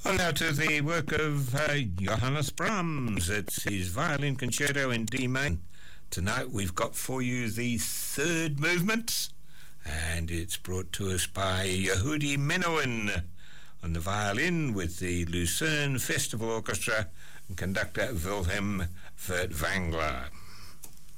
Well, now to the work of Johannes Brahms. It's his violin concerto in D minor. Tonight we've got for you the third movement, and it's brought to us by Yehudi Menuhin on the violin with the Lucerne Festival Orchestra and conductor Wilhelm Furtwängler.